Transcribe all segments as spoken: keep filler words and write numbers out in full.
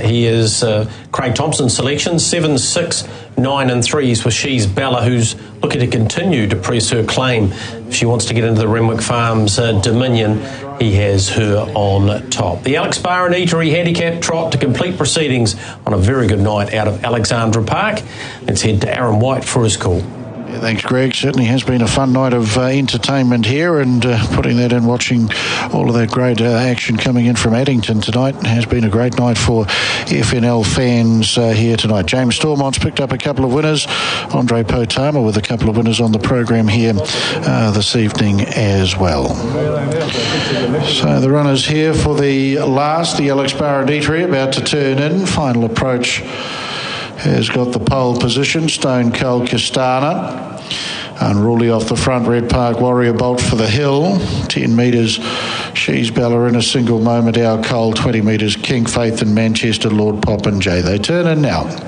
he is uh, Craig Thompson's selection, seven, six, nine and threes with She's Bella, who's looking to continue to press her claim. If she wants to get into the Renwick Farms uh, Dominion, he has her on top. The Alex Bar and Eatery Handicap Trot to complete proceedings on a very good night out of Alexandra Park. Let's head to Aaron White for his call. Yeah, thanks, Greg. Certainly has been a fun night of uh, entertainment here, and uh, putting that in, watching all of that great uh, action coming in from Addington tonight has been a great night for F N L fans uh, here tonight. James Stormont's picked up a couple of winners. Andre Potama with a couple of winners on the program here uh, this evening as well. So the runners here for the last, the Alex Bar and Eatery, about to turn in. Final approach has got the pole position, Stone Cold Castana. Unruly off the front, Red Park Warrior Bolt for the hill. ten metres, She's Bella in a single moment, Our Cole. twenty metres, King Faith and Manchester Lord Popinjay. They turn in now.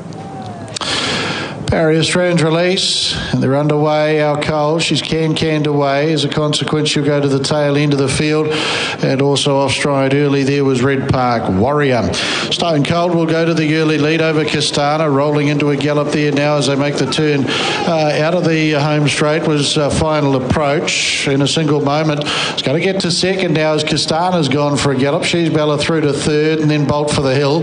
Barrier Strands release, and they're underway. Our Cole, she's can-canned away. As a consequence, she'll go to the tail end of the field, and also off stride early there was Red Park Warrior. Stone Cold will go to the early lead over Castana, rolling into a gallop there now as they make the turn uh, out of the home straight. Was uh, final approach in a single moment. It's going to get to second now as Castana's gone for a gallop. She's Bella through to third, and then Bolt for the hill.